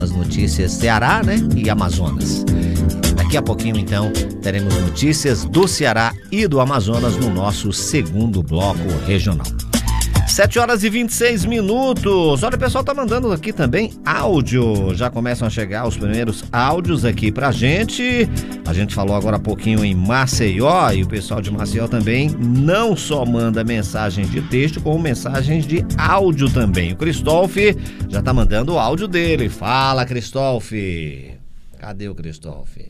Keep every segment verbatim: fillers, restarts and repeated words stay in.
As notícias Ceará, né, e Amazonas. Daqui a pouquinho, então, teremos notícias do Ceará e do Amazonas no nosso segundo bloco regional. sete horas e vinte e seis minutos. Olha, o pessoal tá mandando aqui também áudio. Já começam a chegar os primeiros áudios aqui pra gente. A gente falou agora há pouquinho em Maceió e o pessoal de Maceió também não só manda mensagens de texto, como mensagens de áudio também. O Cristófe já tá mandando o áudio dele. Fala, Cristófe. Cadê o Cristófe?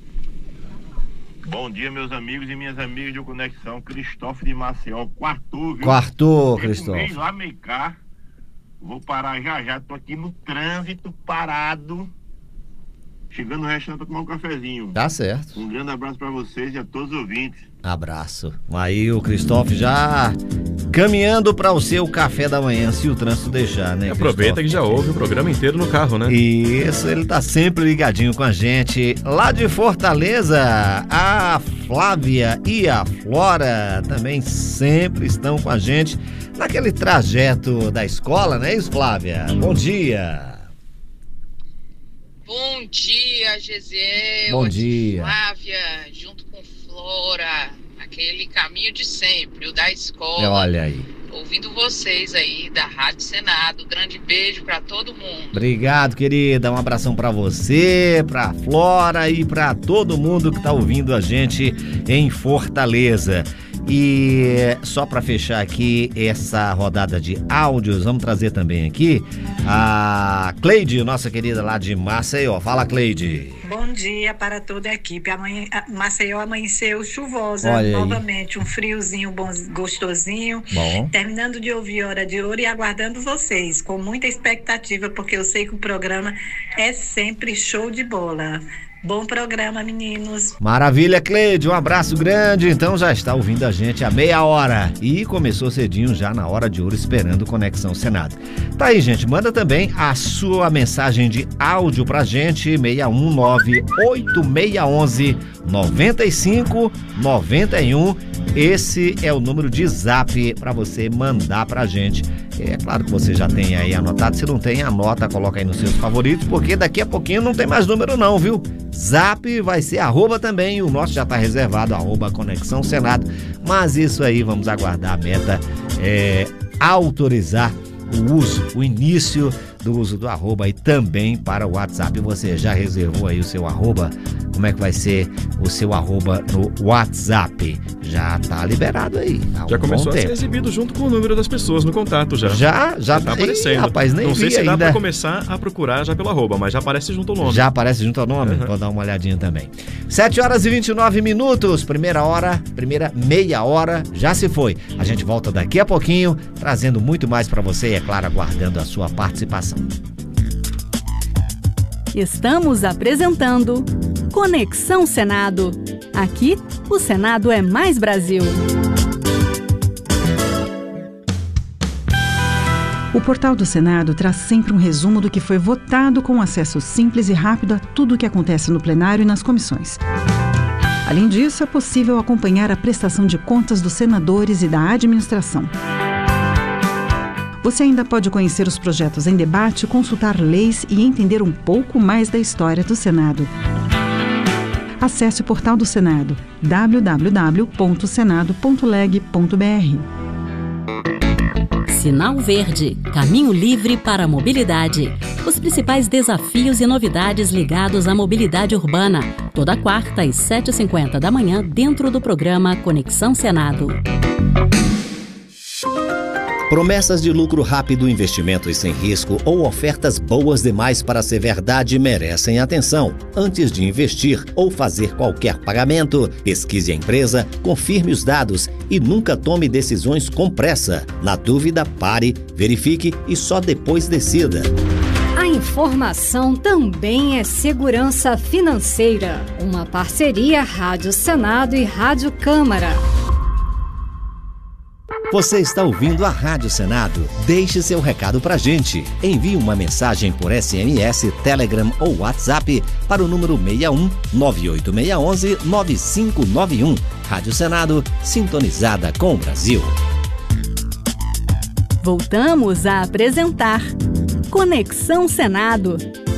Bom dia, meus amigos e minhas amigas de Conexão. Cristófe de Maceió, quartou, viu? Quartou, Cristófe. lá, meio cá. Vou parar já já. Tô aqui no trânsito, parado. Chegando no restaurante pra tomar um cafezinho. Tá certo. Um grande abraço pra vocês e a todos os ouvintes. Abraço. Aí o Cristófe já caminhando para o seu café da manhã, se o trânsito deixar, né? Aproveita que já ouve o programa inteiro no carro, né? Isso, ele tá sempre ligadinho com a gente. Lá de Fortaleza, a Flávia e a Flora também sempre estão com a gente naquele trajeto da escola, não é isso, Flávia? Bom dia. Bom dia, Gesiel. Bom dia. Flávia, junto com Flora, aquele caminho de sempre, o da escola. Olha aí. Ouvindo vocês aí da Rádio Senado. Grande beijo pra todo mundo. Obrigado, querida. Um abração pra você, pra Flora e pra todo mundo que tá ouvindo a gente em Fortaleza. E só para fechar aqui essa rodada de áudios, vamos trazer também aqui a Cleide, nossa querida lá de Maceió. Fala, Cleide. Bom dia para toda a equipe. Amanhã, Maceió amanheceu chuvosa. Olha novamente, um friozinho bom, gostosinho. Bom. Terminando de ouvir Hora de Ouro e aguardando vocês, com muita expectativa, porque eu sei que o programa é sempre show de bola. Bom programa, meninos. Maravilha, Cleide, um abraço grande. Então já está ouvindo a gente há meia hora e começou cedinho já na Hora de Ouro esperando Conexão Senado. Tá aí, gente, manda também a sua mensagem de áudio pra gente, seis um nove, oito seis um um, nove cinco nove um. Esse é o número de zap para você mandar pra gente. É claro que você já tem aí anotado, se não tem, anota, coloca aí nos seus favoritos, porque daqui a pouquinho não tem mais número não, viu? Zap vai ser arroba também, o nosso já tá reservado, arroba Conexão Senado, mas isso aí vamos aguardar a meta é, autorizar o uso, o início do uso do arroba e também para o WhatsApp. Você já reservou aí o seu arroba? Como é que vai ser o seu arroba no WhatsApp? Já tá liberado aí. Já começou a ser exibido junto com o número das pessoas no contato já. Já, já, já tá aparecendo. Ih, rapaz, nem Não sei vi se ainda. dá pra começar a procurar já pelo arroba, mas já aparece junto ao nome. Já aparece junto ao nome? Uhum. Vou dar uma olhadinha também. sete horas e vinte e nove minutos, primeira hora, primeira meia hora, já se foi. A gente volta daqui a pouquinho, trazendo muito mais pra você e, é claro, aguardando a sua participação. Estamos apresentando Conexão Senado. Aqui, o Senado é mais Brasil. O portal do Senado traz sempre um resumo do que foi votado com acesso simples e rápido a tudo o que acontece no plenário e nas comissões. Além disso, é possível acompanhar a prestação de contas dos senadores e da administração. Você ainda pode conhecer os projetos em debate, consultar leis e entender um pouco mais da história do Senado. Acesse o portal do Senado, w w w ponto senado ponto leg ponto b r. Sinal Verde, caminho livre para a mobilidade. Os principais desafios e novidades ligados à mobilidade urbana. Toda quarta às sete e cinquenta da manhã, dentro do programa Conexão Senado. Promessas de lucro rápido, investimentos sem risco ou ofertas boas demais para ser verdade merecem atenção. Antes de investir ou fazer qualquer pagamento, pesquise a empresa, confirme os dados e nunca tome decisões com pressa. Na dúvida, pare, verifique e só depois decida. A informação também é segurança financeira. Uma parceria Rádio Senado e Rádio Câmara. Você está ouvindo a Rádio Senado? Deixe seu recado pra gente. Envie uma mensagem por S M S, Telegram ou WhatsApp para o número seis um nove oito seis um nove cinco nove um. Rádio Senado, sintonizada com o Brasil. Voltamos a apresentar Conexão Senado.